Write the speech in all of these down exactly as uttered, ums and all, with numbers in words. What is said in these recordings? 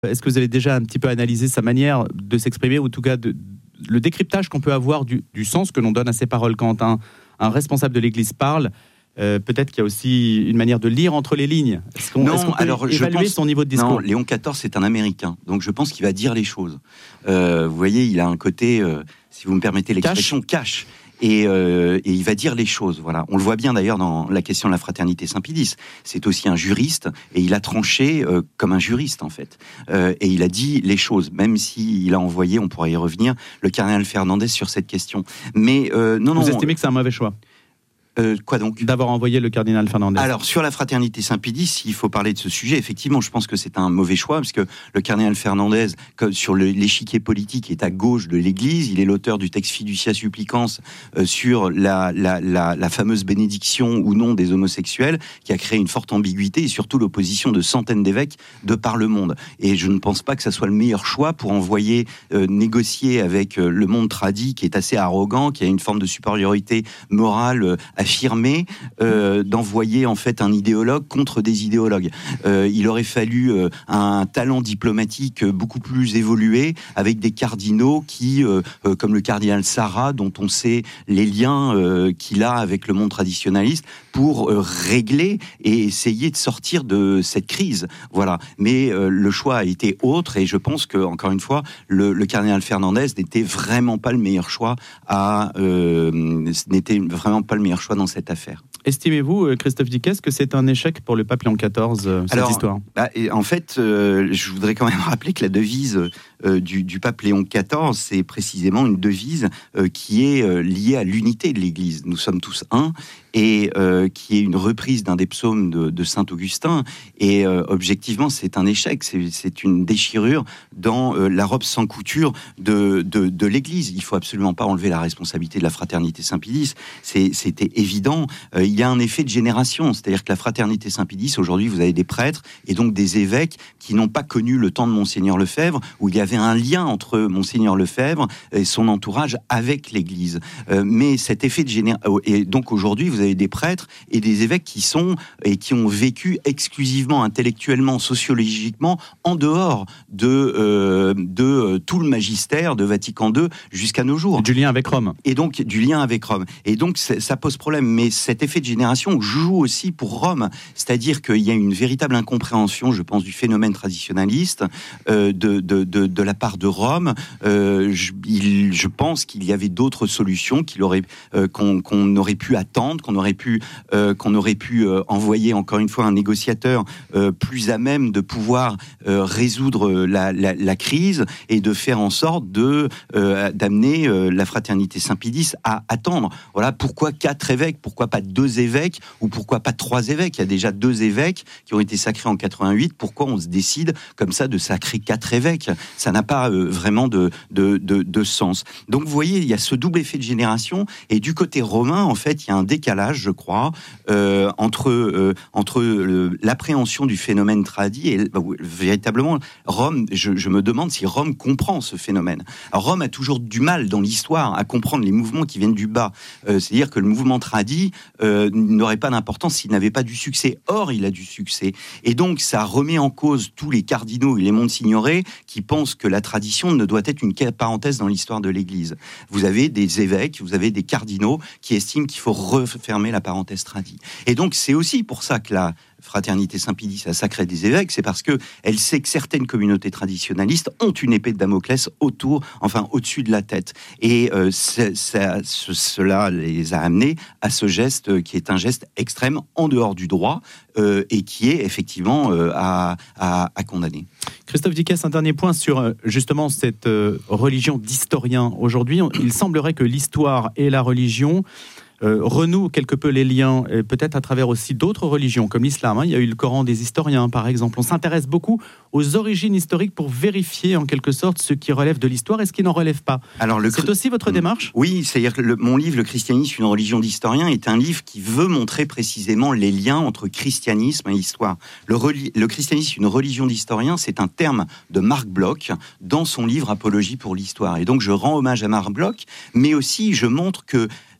Est-ce que vous avez déjà un petit peu analysé sa manière de s'exprimer, ou en tout cas de, le décryptage qu'on peut avoir du, du sens que l'on donne à ces paroles quand un, un responsable de l'Église parle? Euh, peut-être qu'il y a aussi une manière de lire entre les lignes. Est-ce qu'on, non, est-ce qu'on peut alors, évaluer je pense, son niveau de discours? Non, Léon quatorze, c'est un Américain, donc je pense qu'il va dire les choses. Euh, vous voyez, il a un côté, euh, si vous me permettez l'expression, cash. Et, euh, et il va dire les choses. Voilà, on le voit bien d'ailleurs dans la question de la fraternité Saint-Pédis. C'est aussi un juriste et il a tranché euh, comme un juriste en fait. Euh, et il a dit les choses, même s'il a envoyé, on pourra y revenir, le cardinal Fernandez sur cette question. Mais euh, non, non. Vous estimez que c'est un mauvais choix? Euh, quoi donc? D'avoir envoyé le cardinal Fernandez. Alors, sur la fraternité Saint-Pédis, il faut parler de ce sujet. Effectivement, je pense que c'est un mauvais choix, parce que le cardinal Fernandez, sur le, l'échiquier politique, est à gauche de l'Église. Il est l'auteur du texte Fiducia Supplicans euh, sur la, la, la, la fameuse bénédiction ou non des homosexuels, qui a créé une forte ambiguïté et surtout l'opposition de centaines d'évêques de par le monde. Et je ne pense pas que ça soit le meilleur choix pour envoyer euh, négocier avec euh, le monde tradi, qui est assez arrogant, qui a une forme de supériorité morale euh, affirmé euh, d'envoyer en fait un idéologue contre des idéologues. Euh, il aurait fallu euh, un talent diplomatique beaucoup plus évolué, avec des cardinaux qui, euh, euh, comme le cardinal Sarah, dont on sait les liens euh, qu'il a avec le monde traditionnaliste, pour euh, régler et essayer de sortir de cette crise. Voilà. Mais euh, le choix a été autre, et je pense que, encore une fois, le, le cardinal Fernandez n'était vraiment pas le meilleur choix à, euh, n'était vraiment pas le meilleur choix dans cette affaire. Estimez-vous, Christophe Dickès, que c'est un échec pour le pape Léon quatorze, euh, cette Alors, histoire? bah, en fait, euh, je voudrais quand même rappeler que la devise euh, du, du pape Léon quatorze, c'est précisément une devise euh, qui est euh, liée à l'unité de l'Église. Nous sommes tous un, et euh, qui est une reprise d'un des psaumes de, de saint Augustin. Et euh, objectivement, c'est un échec, c'est, c'est une déchirure dans euh, la robe sans couture de, de, de l'Église. Il faut absolument pas enlever la responsabilité de la fraternité Saint-Pédis. C'est, c'était évident. Euh, il y a un effet de génération, c'est-à-dire que la fraternité Saint-Pédis, aujourd'hui, vous avez des prêtres et donc des évêques qui n'ont pas connu le temps de Monseigneur Lefebvre, où il y avait un lien entre Monseigneur Lefebvre et son entourage avec l'Église. Euh, mais cet effet de génération... Et donc aujourd'hui, vous avez des prêtres et des évêques qui sont et qui ont vécu exclusivement, intellectuellement, sociologiquement, en dehors de, euh, de euh, tout le magistère de Vatican deux jusqu'à nos jours. Du lien avec Rome. Et donc, du lien avec Rome. Et donc, ça pose problème. Mais cet effet de génération joue aussi pour Rome. C'est-à-dire qu'il y a une véritable incompréhension, je pense, du phénomène traditionnaliste euh, de, de, de, de la part de Rome. Euh, je, il, je pense qu'il y avait d'autres solutions qu'il aurait, euh, qu'on, qu'on aurait pu attendre, qu'on aurait pu, euh, qu'on aurait pu euh, envoyer, encore une fois, un négociateur euh, plus à même de pouvoir euh, résoudre la, la, la crise et de faire en sorte de, euh, d'amener euh, la fraternité Saint-Pédis à attendre. Voilà, pourquoi quatre évêques? Pourquoi pas deux évêques? Ou pourquoi pas trois évêques? Il y a déjà deux évêques qui ont été sacrés en quatre-vingt-huit. Pourquoi on se décide comme ça de sacrer quatre évêques? Ça n'a pas euh, vraiment de, de, de, de sens. Donc vous voyez, il y a ce double effet de génération, et du côté romain, en fait, il y a un décalage, je crois, euh, entre, euh, entre le, l'appréhension du phénomène tradi et bah, véritablement Rome. Je, je me demande si Rome comprend ce phénomène. Alors, Rome a toujours du mal dans l'histoire à comprendre les mouvements qui viennent du bas. Euh, c'est-à-dire que le mouvement tradi euh, n'aurait pas d'importance s'il n'avait pas du succès. Or, il a du succès. Et donc, ça remet en cause tous les cardinaux et les monsignorés qui pensent que la tradition ne doit être une parenthèse dans l'histoire de l'Église. Vous avez des évêques, vous avez des cardinaux qui estiment qu'il faut refermer la parenthèse tradi. Et donc, c'est aussi pour ça que la fraternité Saint-Pédis a sacré des évêques, c'est parce que elle sait que certaines communautés traditionnalistes ont une épée de Damoclès autour, enfin au-dessus de la tête. Et euh, c'est, ça, ce, cela les a amenés à ce geste qui est un geste extrême en dehors du droit euh, et qui est effectivement euh, à, à, à condamner. Christophe Dickès, un dernier point sur justement cette euh, religion d'historien. Aujourd'hui, il semblerait que l'histoire et la religion Euh, renoue quelque peu les liens, et peut-être à travers aussi d'autres religions, comme l'islam. Hein. Il y a eu le Coran des historiens, par exemple. On s'intéresse beaucoup aux origines historiques pour vérifier, en quelque sorte, ce qui relève de l'histoire et ce qui n'en relève pas. Alors, le C'est cr... aussi votre démarche ? Oui, c'est-à-dire que le, mon livre, Le christianisme, une religion d'historien, est un livre qui veut montrer précisément les liens entre christianisme et histoire. Le, reli... le christianisme, une religion d'historien, c'est un terme de Marc Bloch dans son livre Apologie pour l'histoire. Et donc, je rends hommage à Marc Bloch, mais aussi je montre que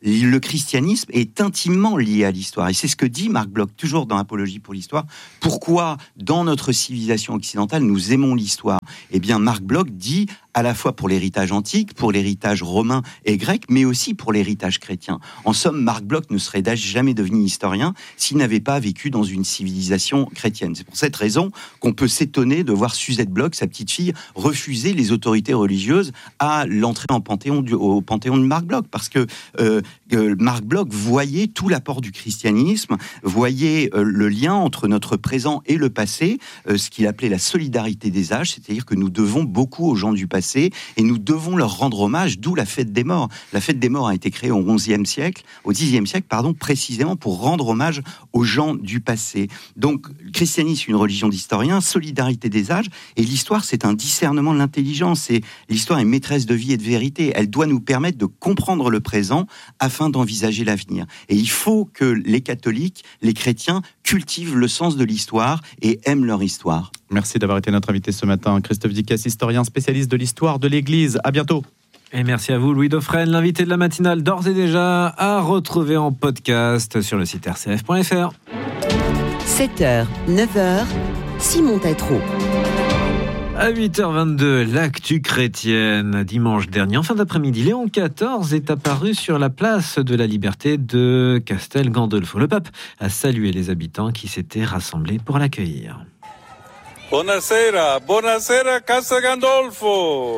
le christianisme est intimement lié à l'histoire. Et c'est ce que dit Marc Bloch, toujours dans Apologie pour l'histoire. Pourquoi, dans notre civilisation occidentale, nous aimons l'histoire ? Eh bien, Marc Bloch dit, à la fois pour l'héritage antique, pour l'héritage romain et grec, mais aussi pour l'héritage chrétien. En somme, Marc Bloch ne serait jamais devenu historien s'il n'avait pas vécu dans une civilisation chrétienne. C'est pour cette raison qu'on peut s'étonner de voir Suzette Bloch, sa petite fille, refuser les autorités religieuses à l'entrée en panthéon du, au panthéon de Marc Bloch, parce que euh, euh, Marc Bloch voyait tout l'apport du christianisme, voyait euh, le lien entre notre présent et le passé, euh, ce qu'il appelait la solidarité des âges, c'est-à-dire que nous devons beaucoup aux gens du passé, et nous devons leur rendre hommage, d'où la fête des morts. La fête des morts a été créée au onzième siècle, au dixième siècle, pardon, précisément pour rendre hommage aux gens du passé. Donc, le christianisme, une religion d'historiens, solidarité des âges, et l'histoire, c'est un discernement de l'intelligence. Et l'histoire est maîtresse de vie et de vérité. Elle doit nous permettre de comprendre le présent afin d'envisager l'avenir. Et il faut que les catholiques, les chrétiens, cultivent le sens de l'histoire et aiment leur histoire. Merci d'avoir été notre invité ce matin. Christophe Dicasse, historien spécialiste de l'histoire de l'Église. À bientôt. Et merci à vous, Louis Dauphren, l'invité de la matinale, d'ores et déjà à retrouver en podcast sur le site r c f point f r. sept heures, neuf heures, Simon Tétrault. À huit heures vingt-deux, l'actu chrétienne. Dimanche dernier, en fin d'après-midi, Léon quatorze est apparu sur la place de la Liberté de Castel Gandolfo. Le pape a salué les habitants qui s'étaient rassemblés pour l'accueillir. Buonasera, buonasera Castel Gandolfo.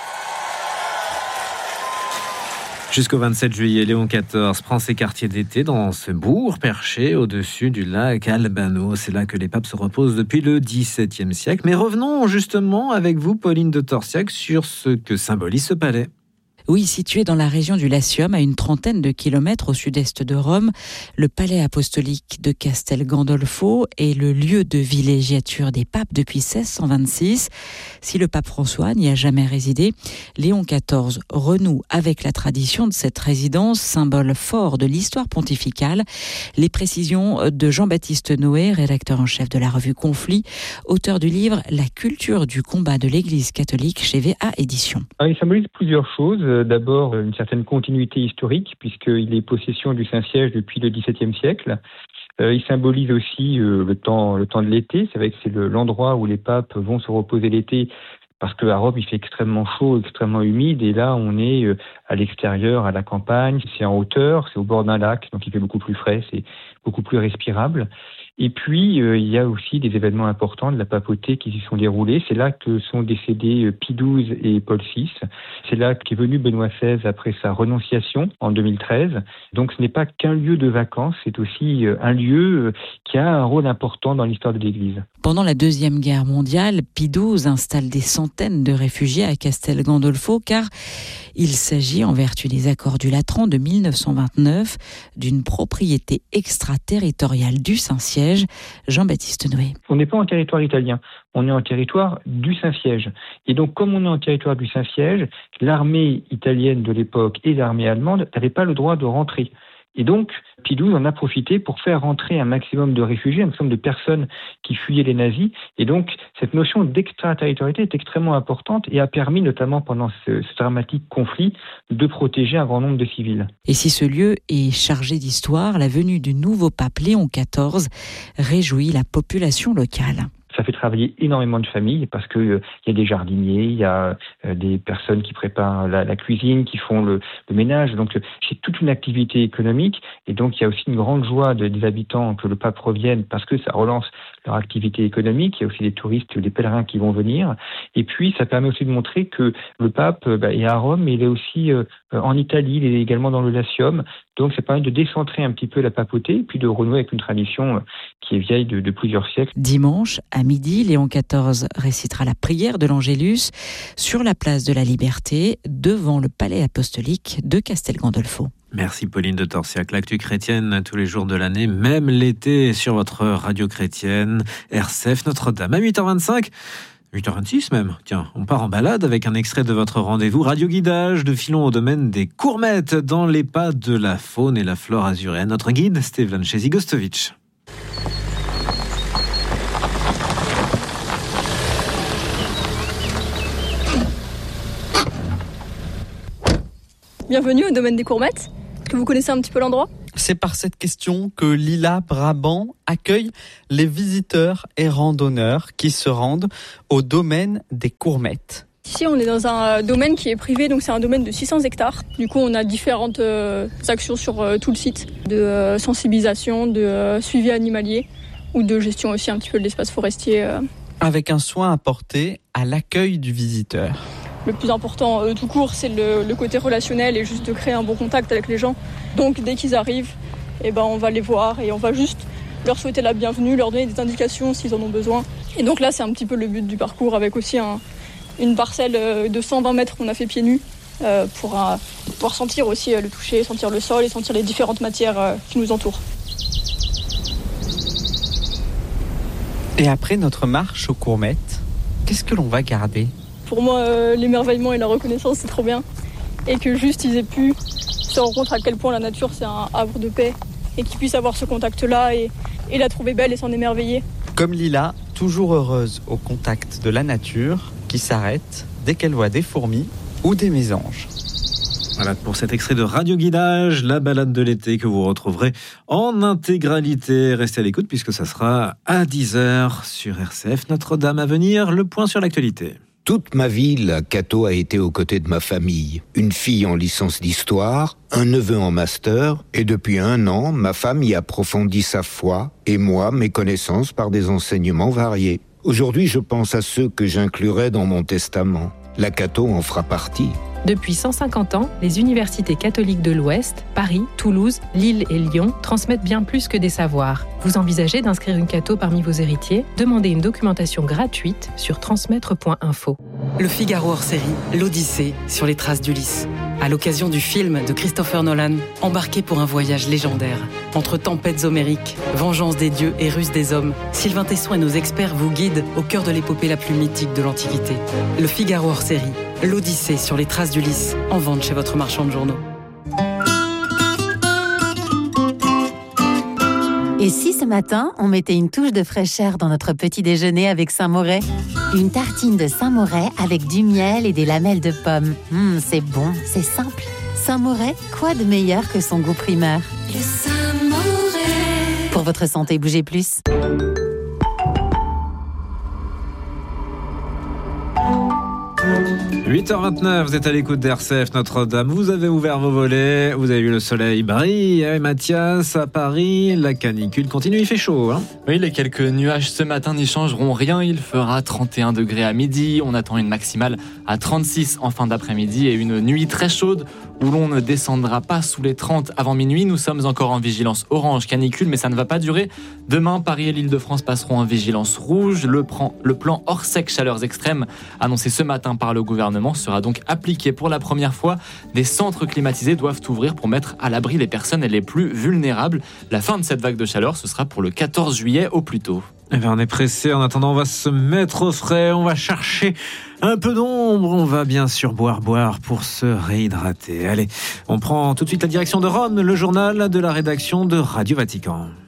Jusqu'au vingt-sept juillet, Léon quatorze prend ses quartiers d'été dans ce bourg perché au-dessus du lac Albano. C'est là que les papes se reposent depuis le dix-septième siècle. Mais revenons justement avec vous, Pauline de Torsiac, sur ce que symbolise ce palais. Oui, situé dans la région du Latium, à une trentaine de kilomètres au sud-est de Rome, le palais apostolique de Castel Gandolfo est le lieu de villégiature des papes depuis seize cent vingt-six. Si le pape François n'y a jamais résidé, Léon quatorze renoue avec la tradition de cette résidence, symbole fort de l'histoire pontificale. Les précisions de Jean-Baptiste Noé, rédacteur en chef de la revue Conflit, auteur du livre « La culture du combat de l'Église catholique » chez V A Éditions. Alors, il symbolise plusieurs choses. D'abord, une certaine continuité historique, puisqu'il est possession du Saint-Siège depuis le dix-septième siècle. Euh, il symbolise aussi euh, le temps, le temps de l'été. C'est vrai que c'est le, l'endroit où les papes vont se reposer l'été, parce qu'à Rome, il fait extrêmement chaud, extrêmement humide. Et là, on est euh, à l'extérieur, à la campagne. C'est en hauteur, c'est au bord d'un lac, donc il fait beaucoup plus frais, c'est beaucoup plus respirable. Et puis, euh, il y a aussi des événements importants de la papauté qui s'y sont déroulés. C'est là que sont décédés euh, Pie douze et Paul six. C'est là qu'est venu Benoît seize après sa renonciation en deux mille treize. Donc, ce n'est pas qu'un lieu de vacances, c'est aussi euh, un lieu euh, qui a un rôle important dans l'histoire de l'Église. Pendant la Deuxième Guerre mondiale, Pie douze installe des centaines de réfugiés à Castel Gandolfo car il s'agit, en vertu des accords du Latran de mille neuf cent vingt-neuf, d'une propriété extraterritoriale du Saint-Siège. Jean-Baptiste Noé. On n'est pas en territoire italien, on est en territoire du Saint-Siège. Et donc, comme on est en territoire du Saint-Siège, l'armée italienne de l'époque et l'armée allemande n'avaient pas le droit de rentrer. Et donc, Pie douze en a profité pour faire rentrer un maximum de réfugiés, un maximum de personnes qui fuyaient les nazis. Et donc, cette notion d'extraterritorialité est extrêmement importante et a permis, notamment pendant ce, ce dramatique conflit, de protéger un grand nombre de civils. Et si ce lieu est chargé d'histoire, la venue du nouveau pape Léon quatorze réjouit la population locale. Ça fait travailler énormément de familles parce que euh, il y a des jardiniers, il y a euh, des personnes qui préparent la, la cuisine, qui font le, le ménage. Donc euh, c'est toute une activité économique et donc il y a aussi une grande joie de, des habitants que le pape revienne parce que ça relance leur activité économique. Il y a aussi des touristes, des pèlerins qui vont venir. Et puis ça permet aussi de montrer que le pape euh, bah, est à Rome, mais il est aussi euh, en Italie, il est également dans le Latium. Donc ça permet de décentrer un petit peu la papauté, puis de renouer avec une tradition euh, qui est vieille de, de plusieurs siècles. Dimanche, à midi, Léon quatorze récitera la prière de l'Angélus sur la place de la Liberté, devant le palais apostolique de Castel Gandolfo. Merci Pauline de Torsiac. L'actu chrétienne tous les jours de l'année, même l'été, sur votre radio chrétienne R C F Notre-Dame. À huit heures vingt-cinq, huit heures vingt-six même. Tiens, on part en balade avec un extrait de votre rendez-vous Radio Guidage de Filon au domaine des Courmettes, dans les pas de la faune et la flore azuréenne. Notre guide, Stevan Chesigostovic. Bienvenue au domaine des Courmettes. que vous connaissez un petit peu l'endroit ? C'est par cette question que Lila Brabant accueille les visiteurs et randonneurs qui se rendent au domaine des Courmettes. Ici, on est dans un domaine qui est privé, donc c'est un domaine de six cents hectares. Du coup, on a différentes euh, actions sur euh, tout le site, de euh, sensibilisation, de euh, suivi animalier ou de gestion aussi un petit peu de l'espace forestier. Euh. Avec un soin apporté à l'accueil du visiteur. Le plus important euh, tout court, c'est le, le côté relationnel et juste de créer un bon contact avec les gens. Donc dès qu'ils arrivent, eh ben, on va les voir et on va juste leur souhaiter la bienvenue, leur donner des indications s'ils en ont besoin. Et donc là, c'est un petit peu le but du parcours, avec aussi un, une parcelle de cent vingt mètres qu'on a fait pieds nus euh, pour euh, pouvoir sentir aussi euh, le toucher, sentir le sol et sentir les différentes matières euh, qui nous entourent. Et après notre marche aux Courmettes, qu'est-ce que l'on va garder ? Pour moi, euh, l'émerveillement et la reconnaissance, c'est trop bien. Et que juste ils aient pu se rendre compte à quel point la nature, c'est un havre de paix. Et qu'ils puissent avoir ce contact-là et, et la trouver belle et s'en émerveiller. Comme Lila, toujours heureuse au contact de la nature, qui s'arrête dès qu'elle voit des fourmis ou des mésanges. Voilà pour cet extrait de Radio Guidage, la balade de l'été que vous retrouverez en intégralité. Restez à l'écoute puisque ça sera à dix heures sur R C F. Notre-Dame à venir, le point sur l'actualité. Toute ma vie, la Cato a été aux côtés de ma famille. Une fille en licence d'histoire, un neveu en master, et depuis un an, ma femme y approfondit sa foi, et moi, mes connaissances par des enseignements variés. Aujourd'hui, je pense à ceux que j'inclurai dans mon testament. La Cato en fera partie. Depuis cent cinquante ans, les universités catholiques de l'Ouest, Paris, Toulouse, Lille et Lyon transmettent bien plus que des savoirs. Vous envisagez d'inscrire une Cato parmi vos héritiers ? Demandez une documentation gratuite sur transmettre point info. Le Figaro hors série, l'Odyssée, sur les traces d'Ulysse. À l'occasion du film de Christopher Nolan, embarqué pour un voyage légendaire. Entre tempêtes homériques, vengeance des dieux et ruse des hommes, Sylvain Tesson et nos experts vous guident au cœur de l'épopée la plus mythique de l'Antiquité. Le Figaro hors série, l'Odyssée sur les traces d'Ulysse, en vente chez votre marchand de journaux. Et si ce matin, on mettait une touche de fraîcheur dans notre petit déjeuner avec Saint-Moret ? Une tartine de Saint-Moret avec du miel et des lamelles de pommes. Mmh, c'est bon, c'est simple. Saint-Moret, quoi de meilleur que son goût primaire ? Le Saint-Moret. Pour votre santé, bougez plus. huit heures vingt-neuf, vous êtes à l'écoute d'R C F Notre-Dame. Vous avez ouvert vos volets, vous avez vu le soleil briller. Mathias, à Paris, la canicule continue, il fait chaud. Hein oui, les quelques nuages ce matin n'y changeront rien. Il fera trente et un degrés à midi. On attend une maximale à trente-six en fin d'après-midi et une nuit très chaude où l'on ne descendra pas sous les trente avant minuit. Nous sommes encore en vigilance orange canicule, mais ça ne va pas durer. Demain, Paris et l'Île-de-France passeront en vigilance rouge. Le plan, le plan hors sec chaleurs extrêmes annoncé ce matin par le gouvernement sera donc appliqué pour la première fois. Des centres climatisés doivent ouvrir pour mettre à l'abri les personnes les plus vulnérables. La fin de cette vague de chaleur, ce sera pour le quatorze juillet au plus tôt. Eh bien, on est pressé. En attendant, on va se mettre au frais. On va chercher un peu d'ombre. On va bien sûr boire, boire pour se réhydrater. Allez, on prend tout de suite la direction de Rome, le journal de la rédaction de Radio Vatican.